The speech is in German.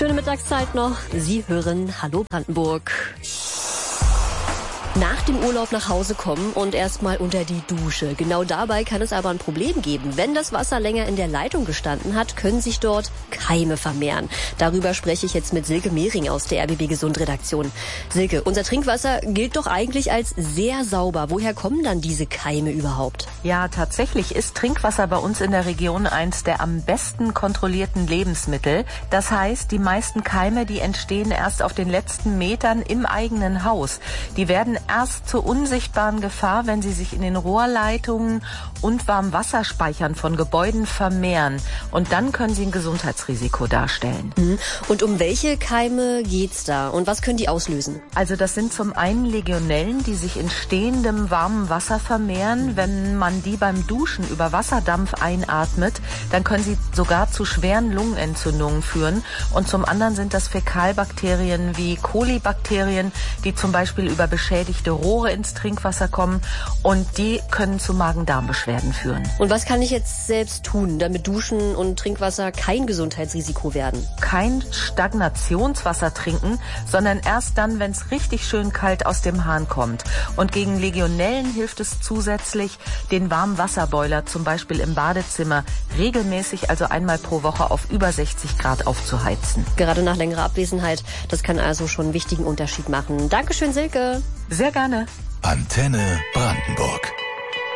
Schöne Mittagszeit noch. Sie hören Hallo Brandenburg. Nach dem Urlaub nach Hause kommen und erstmal unter die Dusche. Genau dabei kann es aber ein Problem geben. Wenn das Wasser länger in der Leitung gestanden hat, können sich dort Keime vermehren. Darüber spreche ich jetzt mit Silke Mehring aus der RBB Gesund Redaktion. Silke, unser Trinkwasser gilt doch eigentlich als sehr sauber. Woher kommen dann diese Keime überhaupt? Ja, tatsächlich ist Trinkwasser bei uns in der Region eins der am besten kontrollierten Lebensmittel. Das heißt, die meisten Keime, die entstehen erst auf den letzten Metern im eigenen Haus. Die werden erst zur unsichtbaren Gefahr, wenn sie sich in den Rohrleitungen und Warmwasserspeichern von Gebäuden vermehren. Und dann können sie ein Gesundheitsrisiko darstellen. Und um welche Keime geht's da? Und was können die auslösen? Also das sind zum einen Legionellen, die sich in stehendem warmem Wasser vermehren. Wenn man die beim Duschen über Wasserdampf einatmet, dann können sie sogar zu schweren Lungenentzündungen führen. Und zum anderen sind das Fäkalbakterien wie Kolibakterien, die zum Beispiel über beschädigte Rohre ins Trinkwasser kommen und die können zu Magen-Darm-Beschwerden führen. Und was kann ich jetzt selbst tun, damit Duschen und Trinkwasser kein Gesundheitsrisiko werden? Kein Stagnationswasser trinken, sondern erst dann, wenn es richtig schön kalt aus dem Hahn kommt. Und gegen Legionellen hilft es zusätzlich, den warmen Wasserboiler zum Beispiel im Badezimmer regelmäßig, also einmal pro Woche auf über 60 Grad aufzuheizen. Gerade nach längerer Abwesenheit, das kann also schon einen wichtigen Unterschied machen. Dankeschön, Silke. Sehr gerne. Antenne Brandenburg.